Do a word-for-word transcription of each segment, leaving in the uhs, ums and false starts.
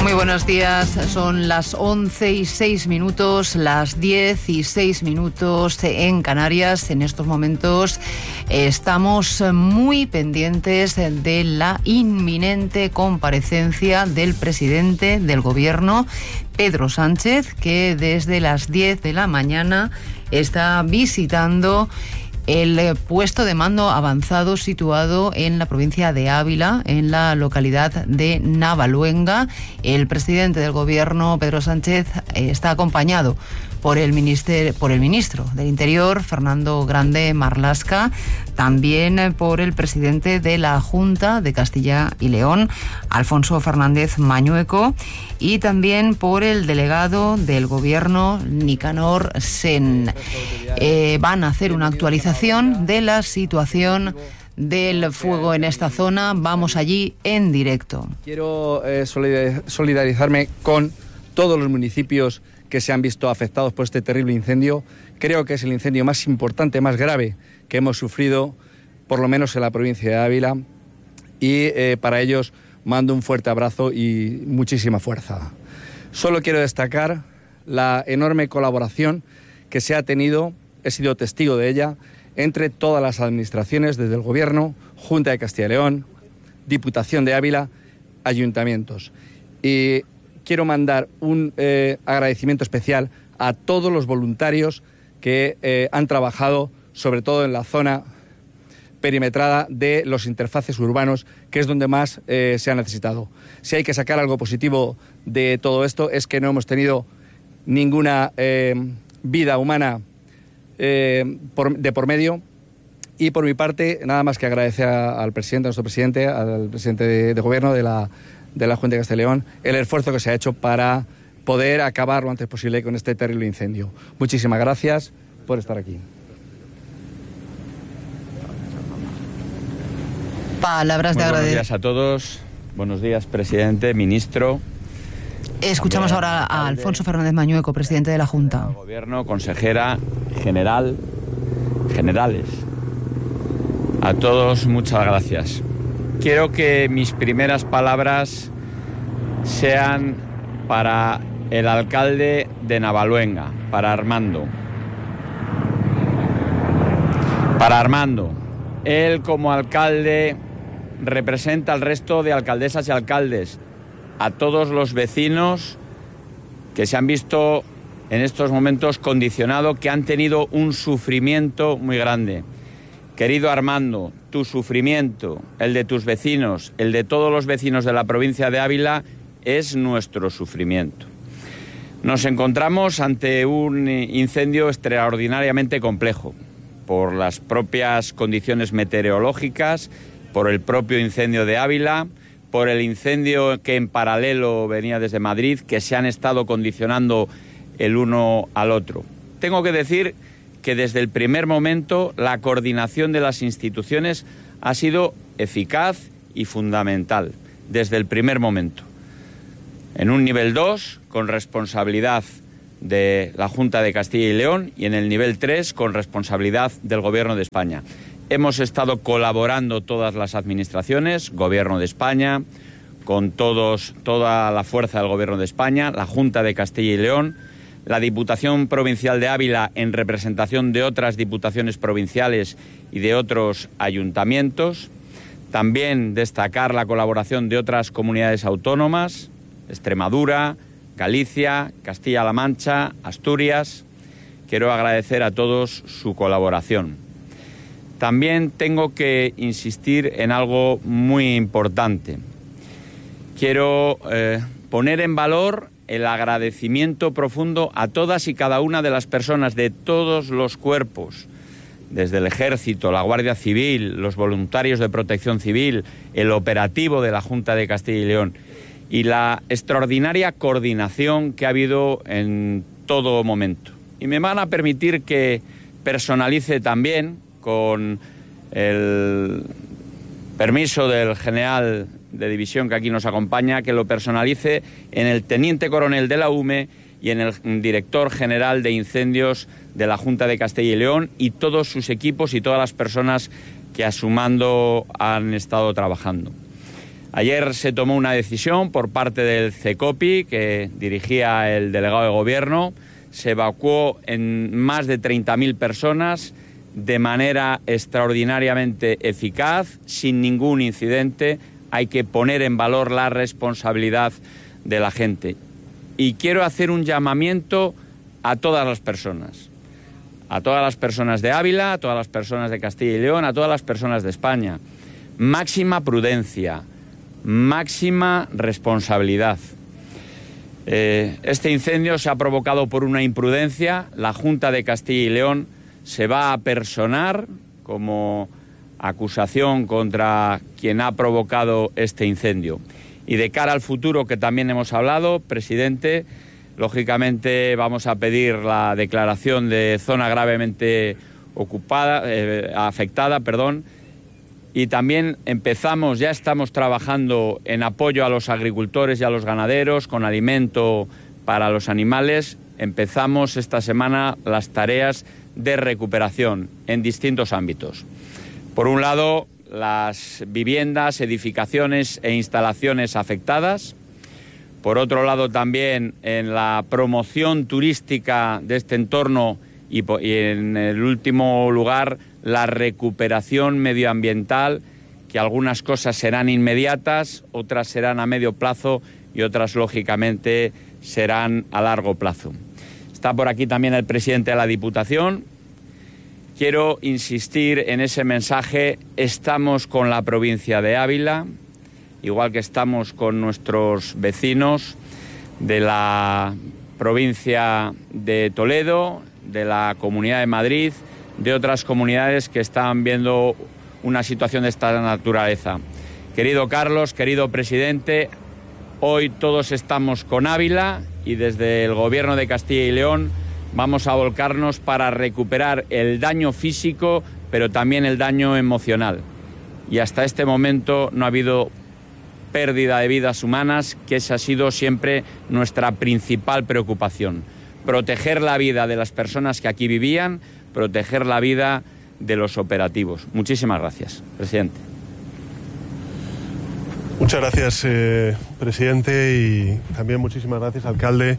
Muy buenos días, son las once y seis minutos, las diez y seis minutos en Canarias. En estos momentos estamos muy pendientes de la inminente comparecencia del presidente del Gobierno, Pedro Sánchez, que desde las diez de la mañana está visitando el puesto de mando avanzado situado en la provincia de Ávila, en la localidad de Navaluenga. El presidente del Gobierno, Pedro Sánchez, está acompañado por el, minister, por el ministro del Interior, Fernando Grande Marlaska, también por el presidente de la Junta de Castilla y León, Alfonso Fernández Mañueco, y también por el delegado del Gobierno, Nicanor Sen. Eh, van a hacer una actualización de la situación del fuego en esta zona. Vamos allí en directo. Quiero eh, solidarizarme con todos los municipios que se han visto afectados por este terrible incendio. Creo que es el incendio más importante, más grave que hemos sufrido, por lo menos en la provincia de Ávila, y eh, para ellos mando un fuerte abrazo y muchísima fuerza. Solo quiero destacar la enorme colaboración que se ha tenido, he sido testigo de ella, entre todas las administraciones, desde el Gobierno, Junta de Castilla y León, Diputación de Ávila, ayuntamientos. Y quiero mandar un eh, agradecimiento especial a todos los voluntarios que eh, han trabajado, sobre todo en la zona perimetrada de los interfaces urbanos, que es donde más eh, se ha necesitado. Si hay que sacar algo positivo de todo esto, es que no hemos tenido ninguna eh, vida humana eh, por, de por medio. Y por mi parte, nada más que agradecer a, al presidente, a nuestro presidente, al presidente de, de Gobierno de la de la Junta de Castilla y León, el esfuerzo que se ha hecho para poder acabar lo antes posible con este terrible incendio. Muchísimas gracias por estar aquí. Palabras de agradecimiento. Buenos días a todos. Buenos días, presidente, ministro. Escuchamos ahora a Alfonso Fernández Mañueco, presidente de la Junta. Gobierno, consejera, general, generales. A todos, muchas gracias. Quiero que mis primeras palabras sean para el alcalde de Navaluenga, para Armando. Para Armando. Él, como alcalde, representa al resto de alcaldesas y alcaldes, a todos los vecinos que se han visto en estos momentos condicionados, que han tenido un sufrimiento muy grande. Querido Armando, tu sufrimiento, el de tus vecinos, el de todos los vecinos de la provincia de Ávila, es nuestro sufrimiento. Nos encontramos ante un incendio extraordinariamente complejo, por las propias condiciones meteorológicas, por el propio incendio de Ávila, por el incendio que en paralelo venía desde Madrid, que se han estado condicionando el uno al otro. Tengo que decir que desde el primer momento la coordinación de las instituciones ha sido eficaz y fundamental, desde el primer momento. En un nivel dos, con responsabilidad de la Junta de Castilla y León, y en el nivel tres, con responsabilidad del Gobierno de España. Hemos estado colaborando todas las administraciones, Gobierno de España, con todos, toda la fuerza del Gobierno de España, la Junta de Castilla y León, la Diputación Provincial de Ávila en representación de otras diputaciones provinciales y de otros ayuntamientos. También destacar la colaboración de otras comunidades autónomas, Extremadura, Galicia, Castilla-La Mancha, Asturias. Quiero agradecer a todos su colaboración. También tengo que insistir en algo muy importante. Quiero eh, poner en valor el agradecimiento profundo a todas y cada una de las personas de todos los cuerpos, desde el Ejército, la Guardia Civil, los voluntarios de Protección Civil, el operativo de la Junta de Castilla y León y la extraordinaria coordinación que ha habido en todo momento. Y me van a permitir que personalice también, con el permiso del general de división que aquí nos acompaña, que lo personalice en el teniente coronel de la U M E y en el director general de incendios de la Junta de Castilla y León y todos sus equipos y todas las personas que a su mando han estado trabajando. Ayer se tomó una decisión por parte del CECOPI, que dirigía el delegado de gobierno. Se evacuó en más de treinta mil personas de manera extraordinariamente eficaz, sin ningún incidente. Hay que poner en valor la responsabilidad de la gente. Y quiero hacer un llamamiento a todas las personas, a todas las personas de Ávila, a todas las personas de Castilla y León, a todas las personas de España. Máxima prudencia, máxima responsabilidad. Eh, este incendio se ha provocado por una imprudencia. La Junta de Castilla y León se va a personar como acusación contra quien ha provocado este incendio. Y de cara al futuro, que también hemos hablado, presidente, lógicamente vamos a pedir la declaración de zona gravemente ocupada, eh, afectada, perdón, y también empezamos, ya estamos trabajando en apoyo a los agricultores y a los ganaderos con alimento para los animales. Empezamos esta semana las tareas de recuperación en distintos ámbitos. Por un lado, las viviendas, edificaciones e instalaciones afectadas. Por otro lado, también en la promoción turística de este entorno y, y en el último lugar, la recuperación medioambiental, que algunas cosas serán inmediatas, otras serán a medio plazo y otras, lógicamente, serán a largo plazo. Está por aquí también el presidente de la Diputación. Quiero insistir en ese mensaje. Estamos con la provincia de Ávila, igual que estamos con nuestros vecinos de la provincia de Toledo, de la Comunidad de Madrid, de otras comunidades que están viendo una situación de esta naturaleza. Querido Carlos, querido presidente, hoy todos estamos con Ávila y desde el Gobierno de Castilla y León vamos a volcarnos para recuperar el daño físico, pero también el daño emocional. Y hasta este momento no ha habido pérdida de vidas humanas, que esa ha sido siempre nuestra principal preocupación. Proteger la vida de las personas que aquí vivían, proteger la vida de los operativos. Muchísimas gracias, presidente. Muchas gracias, eh, presidente, y también muchísimas gracias, alcalde.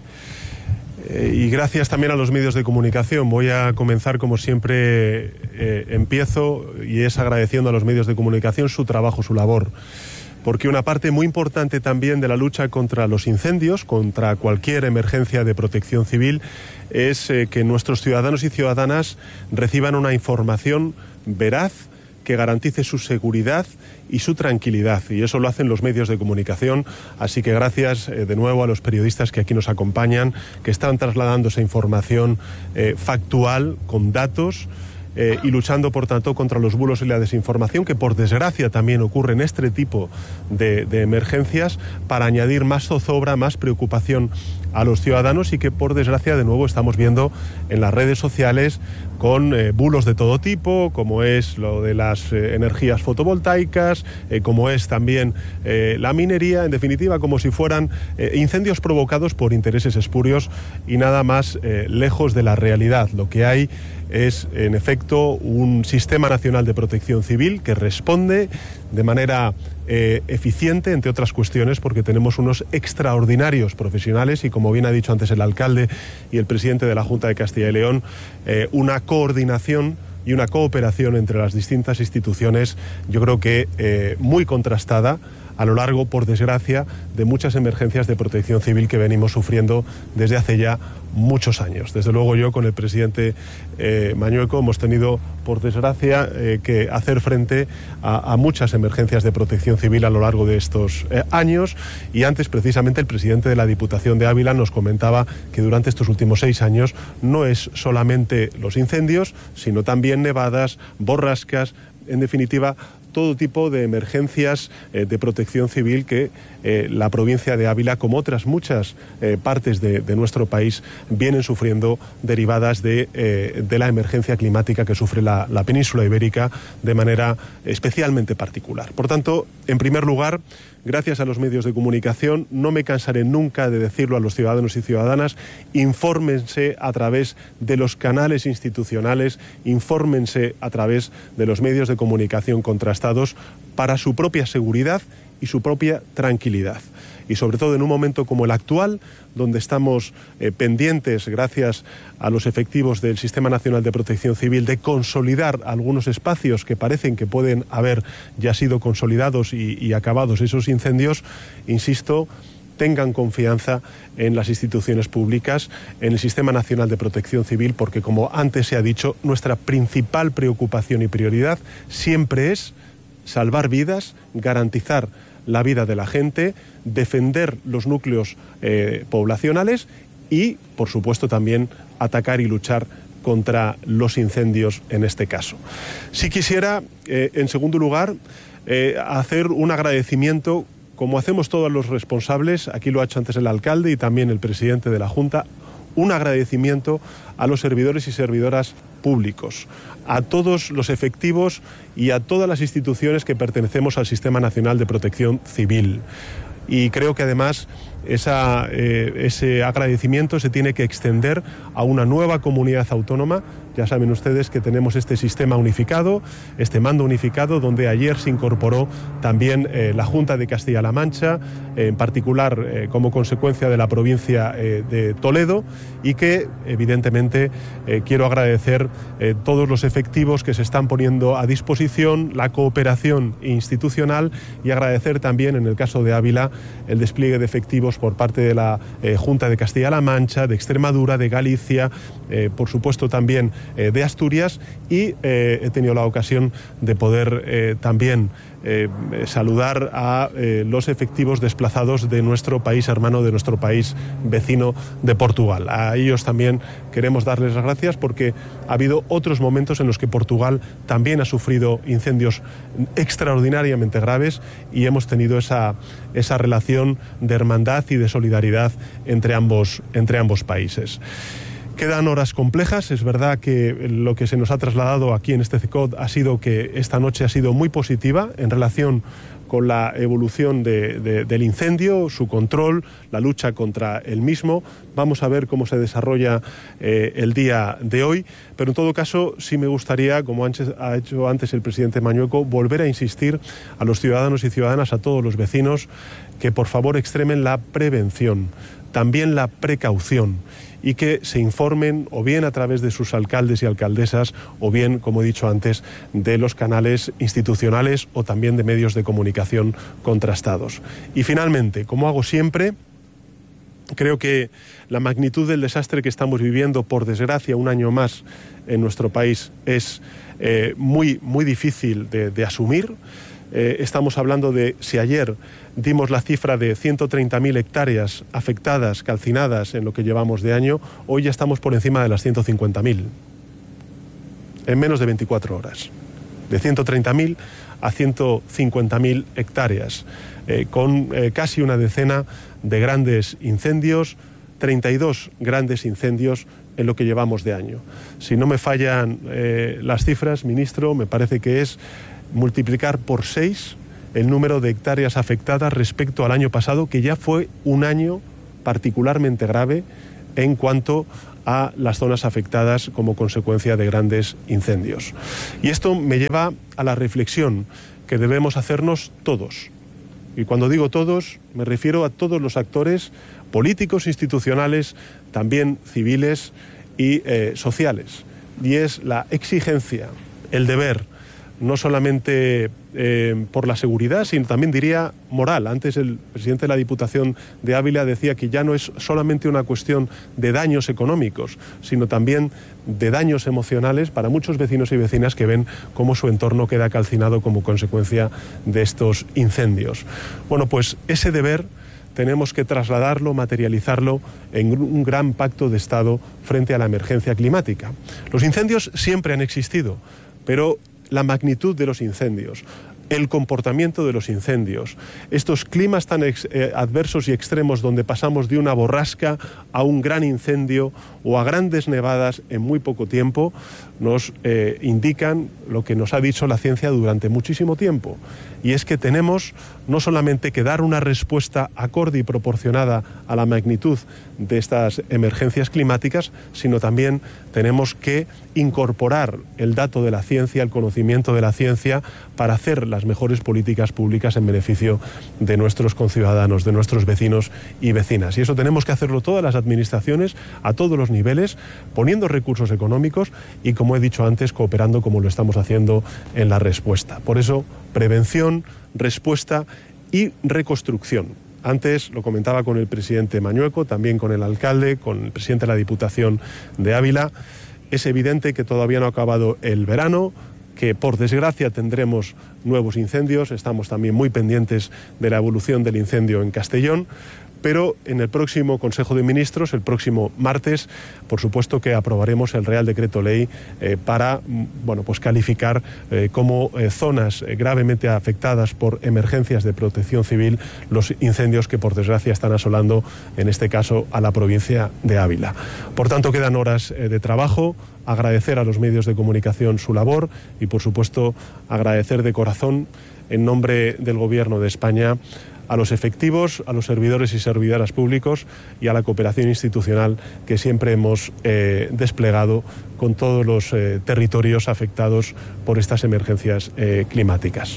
Eh, y gracias también a los medios de comunicación. Voy a comenzar, como siempre eh, empiezo, y es agradeciendo a los medios de comunicación su trabajo, su labor. Porque una parte muy importante también de la lucha contra los incendios, contra cualquier emergencia de protección civil, es eh, que nuestros ciudadanos y ciudadanas reciban una información veraz que garantice su seguridad y su tranquilidad, y eso lo hacen los medios de comunicación. Así que gracias eh, de nuevo a los periodistas que aquí nos acompañan, que están trasladando esa información eh, factual, con datos, Eh, y luchando, por tanto, contra los bulos y la desinformación, que por desgracia también ocurre en este tipo de, de emergencias, para añadir más zozobra, más preocupación a los ciudadanos, y que por desgracia de nuevo estamos viendo en las redes sociales con eh, bulos de todo tipo, como es lo de las eh, energías fotovoltaicas, eh, como es también eh, la minería, en definitiva, como si fueran eh, incendios provocados por intereses espurios y nada más eh, lejos de la realidad. Lo que hay es, en efecto, un sistema nacional de protección civil que responde de manera eh, eficiente, entre otras cuestiones, porque tenemos unos extraordinarios profesionales y, como bien ha dicho antes el alcalde y el presidente de la Junta de Castilla y León, eh, una coordinación y una cooperación entre las distintas instituciones, yo creo que eh, muy contrastada a lo largo, por desgracia, de muchas emergencias de protección civil que venimos sufriendo desde hace ya muchos años. Desde luego, yo con el presidente eh, Mañueco hemos tenido, por desgracia, eh, que hacer frente a, a muchas emergencias de protección civil a lo largo de estos eh, años, y antes, precisamente, el presidente de la Diputación de Ávila nos comentaba que durante estos últimos seis años no es solamente los incendios, sino también nevadas, borrascas, en definitiva, todo tipo de emergencias eh, de protección civil que eh, la provincia de Ávila, como otras muchas eh, partes de, de nuestro país, vienen sufriendo, derivadas de, eh, de la emergencia climática que sufre la, la península ibérica de manera especialmente particular. Por tanto, en primer lugar, gracias a los medios de comunicación, no me cansaré nunca de decirlo a los ciudadanos y ciudadanas: infórmense a través de los canales institucionales, infórmense a través de los medios de comunicación contrastados para su propia seguridad y su propia tranquilidad. Y sobre todo en un momento como el actual, donde estamos eh, pendientes, gracias a los efectivos del Sistema Nacional de Protección Civil, de consolidar algunos espacios que parecen que pueden haber ya sido consolidados y, y acabados esos incendios, insisto, tengan confianza en las instituciones públicas, en el Sistema Nacional de Protección Civil, porque, como antes se ha dicho, nuestra principal preocupación y prioridad siempre es salvar vidas, garantizar la vida de la gente, defender los núcleos eh, poblacionales y, por supuesto, también atacar y luchar contra los incendios en este caso. Sí quisiera, eh, en segundo lugar, eh, hacer un agradecimiento, como hacemos todos los responsables, aquí lo ha hecho antes el alcalde y también el presidente de la Junta, un agradecimiento a los servidores y servidoras públicos, a todos los efectivos y a todas las instituciones que pertenecemos al Sistema Nacional de Protección Civil. Y creo que además esa, eh, ese agradecimiento se tiene que extender a una nueva comunidad autónoma. Ya saben ustedes que tenemos este sistema unificado, este mando unificado, donde ayer se incorporó también eh, la Junta de Castilla-La Mancha, eh, en particular eh, como consecuencia de la provincia eh, de Toledo, y que evidentemente eh, quiero agradecer eh, todos los efectivos que se están poniendo a disposición, la cooperación institucional, y agradecer también, en el caso de Ávila, el despliegue de efectivos por parte de la eh, Junta de Castilla-La Mancha, de Extremadura, de Galicia, eh, por supuesto también eh, de Asturias, y eh, he tenido la ocasión de poder eh, también eh, saludar a eh, los efectivos desplazados de nuestro país hermano, de nuestro país vecino de Portugal. A ellos también queremos darles las gracias, porque ha habido otros momentos en los que Portugal también ha sufrido incendios extraordinariamente graves y hemos tenido esa, esa relación de hermandad y de solidaridad entre ambos, entre ambos países. Quedan horas complejas. Es verdad que lo que se nos ha trasladado aquí en este C E C O D ha sido que esta noche ha sido muy positiva en relación con la evolución de, de, del incendio, su control, la lucha contra el mismo. Vamos a ver cómo se desarrolla eh, el día de hoy, pero en todo caso sí me gustaría, como antes, ha hecho antes el presidente Mañueco, volver a insistir a los ciudadanos y ciudadanas, a todos los vecinos, que por favor extremen la prevención, también la precaución, y que se informen o bien a través de sus alcaldes y alcaldesas o bien, como he dicho antes, de los canales institucionales o también de medios de comunicación contrastados. Y finalmente, como hago siempre, creo que la magnitud del desastre que estamos viviendo, por desgracia, un año más en nuestro país, es eh, muy, muy difícil de, de asumir. Eh, estamos hablando de, si ayer dimos la cifra de ciento treinta mil hectáreas afectadas, calcinadas en lo que llevamos de año, hoy ya estamos por encima de las ciento cincuenta mil, en menos de veinticuatro horas. De ciento treinta mil a ciento cincuenta mil hectáreas, eh, con eh, casi una decena de grandes incendios, treinta y dos grandes incendios en lo que llevamos de año. Si no me fallan eh, las cifras, ministro, me parece que es multiplicar por seis el número de hectáreas afectadas respecto al año pasado, que ya fue un año particularmente grave en cuanto a las zonas afectadas como consecuencia de grandes incendios. Y esto me lleva a la reflexión que debemos hacernos todos. Y cuando digo todos, me refiero a todos los actores políticos, institucionales, también civiles y eh, sociales. Y es la exigencia, el deber, no solamente eh, por la seguridad, sino también, diría, moral. Antes el presidente de la Diputación de Ávila decía que ya no es solamente una cuestión de daños económicos, sino también de daños emocionales para muchos vecinos y vecinas que ven cómo su entorno queda calcinado como consecuencia de estos incendios. Bueno, pues ese deber tenemos que trasladarlo, materializarlo en un gran pacto de Estado frente a la emergencia climática. Los incendios siempre han existido, pero la magnitud de los incendios, el comportamiento de los incendios, estos climas tan ex, eh, adversos y extremos donde pasamos de una borrasca a un gran incendio o a grandes nevadas en muy poco tiempo, nos eh, indican lo que nos ha dicho la ciencia durante muchísimo tiempo, y es que tenemos no solamente que dar una respuesta acorde y proporcionada a la magnitud de estas emergencias climáticas, sino también tenemos que incorporar el dato de la ciencia, el conocimiento de la ciencia, para hacer las mejores políticas públicas en beneficio de nuestros conciudadanos, de nuestros vecinos y vecinas. Y eso tenemos que hacerlo todas las administraciones, a todos los niveles, poniendo recursos económicos y, como he dicho antes, cooperando como lo estamos haciendo en la respuesta. Por eso, prevención, respuesta y reconstrucción. Antes lo comentaba con el presidente Mañueco, también con el alcalde, con el presidente de la Diputación de Ávila. Es evidente que todavía no ha acabado el verano, que por desgracia tendremos nuevos incendios. Estamos también muy pendientes de la evolución del incendio en Castellón. Pero en el próximo Consejo de Ministros, el próximo martes, por supuesto que aprobaremos el Real Decreto Ley eh, para bueno, pues calificar eh, como eh, zonas eh, gravemente afectadas por emergencias de protección civil los incendios que por desgracia están asolando, en este caso, a la provincia de Ávila. Por tanto, quedan horas eh, de trabajo. Agradecer a los medios de comunicación su labor y, por supuesto, agradecer de corazón, en nombre del Gobierno de España, a los efectivos, a los servidores y servidoras públicos y a la cooperación institucional que siempre hemos eh, desplegado con todos los eh, territorios afectados por estas emergencias eh, climáticas.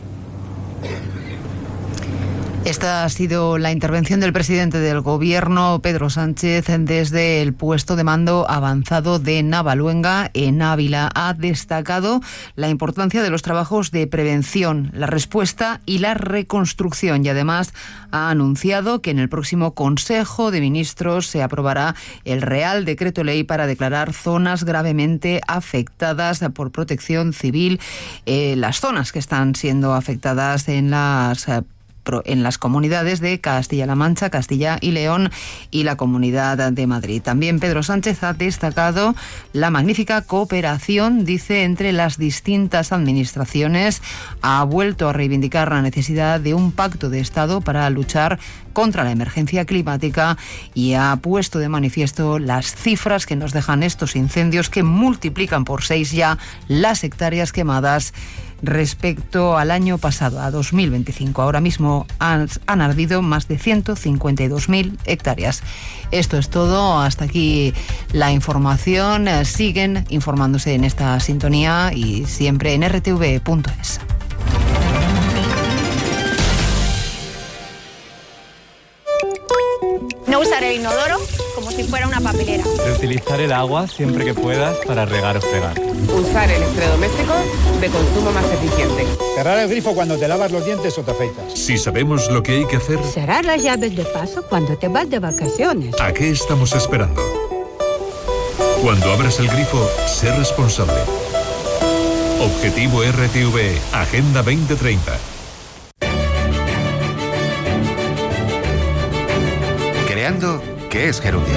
Esta ha sido la intervención del presidente del Gobierno, Pedro Sánchez, desde el puesto de mando avanzado de Navaluenga, en Ávila. Ha destacado la importancia de los trabajos de prevención, la respuesta y la reconstrucción, y además ha anunciado que en el próximo Consejo de Ministros se aprobará el Real Decreto Ley para declarar zonas gravemente afectadas por protección civil, eh, las zonas que están siendo afectadas en las eh, en las comunidades de Castilla-La Mancha, Castilla y León y la Comunidad de Madrid. También Pedro Sánchez ha destacado la magnífica cooperación, dice, entre las distintas administraciones. Ha vuelto a reivindicar la necesidad de un pacto de Estado para luchar contra la emergencia climática y ha puesto de manifiesto las cifras que nos dejan estos incendios, que multiplican por seis ya las hectáreas quemadas respecto al año pasado, a dos mil veinticinco. Ahora mismo han, han ardido más de ciento cincuenta y dos mil hectáreas. Esto es todo. Hasta aquí la información. Siguen informándose en esta sintonía y siempre en r t v punto es. No usar el inodoro como si fuera una papelera. Reutilizar el agua siempre que puedas para regar o fregar. Usar electrodomésticos de consumo más eficiente. Cerrar el grifo cuando te lavas los dientes o te afeitas. Si sabemos lo que hay que hacer... Cerrar las llaves de paso cuando te vas de vacaciones. ¿A qué estamos esperando? Cuando abras el grifo, sé responsable. Objetivo R T V E, Agenda veinte treinta. Creando, ¿qué es Gerundio?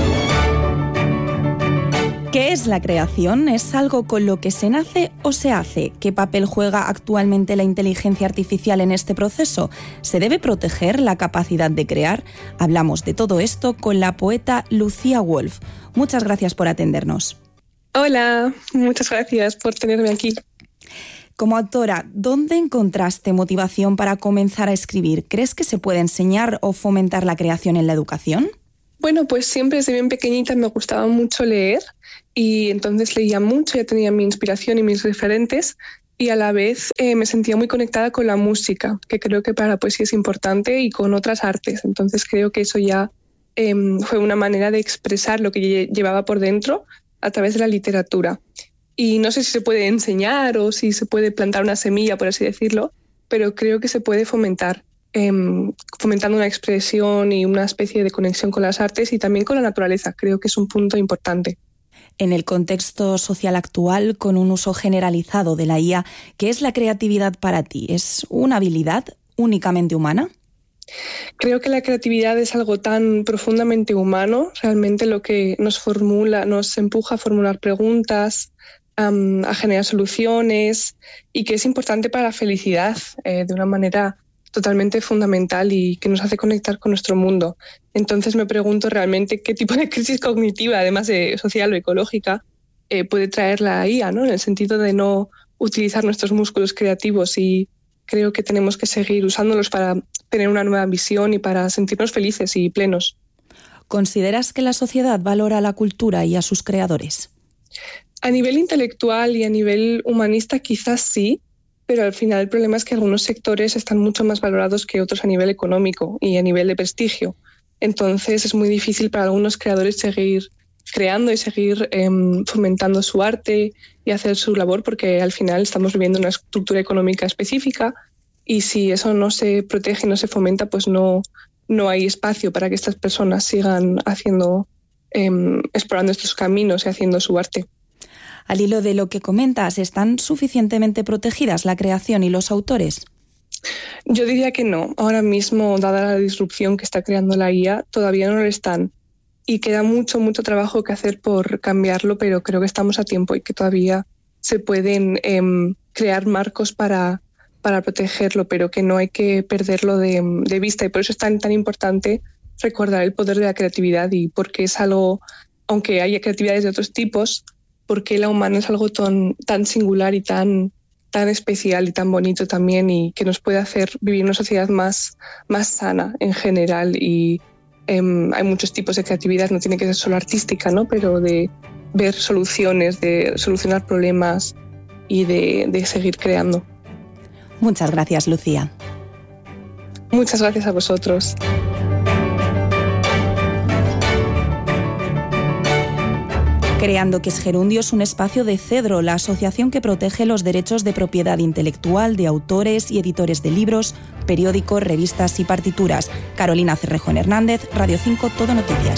¿Qué es la creación? ¿Es algo con lo que se nace o se hace? ¿Qué papel juega actualmente la inteligencia artificial en este proceso? ¿Se debe proteger la capacidad de crear? Hablamos de todo esto con la poeta Lucía Wolf. Muchas gracias por atendernos. Hola, muchas gracias por tenerme aquí. Como autora, ¿dónde encontraste motivación para comenzar a escribir? ¿Crees que se puede enseñar o fomentar la creación en la educación? Bueno, pues siempre desde bien pequeñita me gustaba mucho leer y entonces leía mucho, ya tenía mi inspiración y mis referentes y a la vez eh, me sentía muy conectada con la música, que creo que para la poesía es importante, y con otras artes. Entonces creo que eso ya eh, fue una manera de expresar lo que llevaba por dentro a través de la literatura. Y no sé si se puede enseñar o si se puede plantar una semilla, por así decirlo, pero creo que se puede fomentar, eh, fomentando una expresión y una especie de conexión con las artes y también con la naturaleza. Creo que es un punto importante. En el contexto social actual, con un uso generalizado de la I A, ¿qué es la creatividad para ti? ¿Es una habilidad únicamente humana? Creo que la creatividad es algo tan profundamente humano, realmente lo que nos formula, nos empuja a formular preguntas, um, a generar soluciones, y que es importante para la felicidad eh, de una manera totalmente fundamental y que nos hace conectar con nuestro mundo. Entonces me pregunto realmente qué tipo de crisis cognitiva, además de social o ecológica, eh, puede traer la I A, ¿no? En el sentido de no utilizar nuestros músculos creativos, y creo que tenemos que seguir usándolos para tener una nueva visión y para sentirnos felices y plenos. ¿Consideras que la sociedad valora a la cultura y a sus creadores? A nivel intelectual y a nivel humanista quizás sí, pero al final el problema es que algunos sectores están mucho más valorados que otros a nivel económico y a nivel de prestigio. Entonces es muy difícil para algunos creadores seguir creando y seguir eh, fomentando su arte y hacer su labor, porque al final estamos viviendo una estructura económica específica y si eso no se protege y no se fomenta, pues no, no hay espacio para que estas personas sigan haciendo, eh, explorando estos caminos y haciendo su arte. Al hilo de lo que comentas, ¿están suficientemente protegidas la creación y los autores? Yo diría que no. Ahora mismo, dada la disrupción que está creando la I A, todavía no lo están. Y queda mucho, mucho trabajo que hacer por cambiarlo, pero creo que estamos a tiempo y que todavía se pueden eh, crear marcos para, para protegerlo, pero que no hay que perderlo de, de vista. Y por eso es tan, tan importante recordar el poder de la creatividad y porque es algo, aunque haya creatividades de otros tipos, porque la humana es algo tan, tan singular y tan, tan especial y tan bonito también, y que nos puede hacer vivir una sociedad más, más sana en general. Y eh, hay muchos tipos de creatividad, no tiene que ser solo artística, ¿no? Pero de ver soluciones, de solucionar problemas y de, de seguir creando. Muchas gracias, Lucía. Muchas gracias a vosotros. Creando, que es Gerundio, es un espacio de Cedro, la asociación que protege los derechos de propiedad intelectual de autores y editores de libros, periódicos, revistas y partituras. Carolina Cerrejón Hernández, Radio cinco, Todo Noticias.